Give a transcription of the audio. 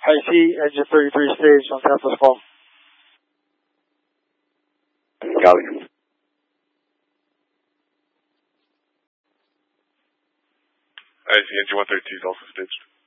IC, engine 33 stage on Southwest Fall. Copy. IC, engine 132 is also staged.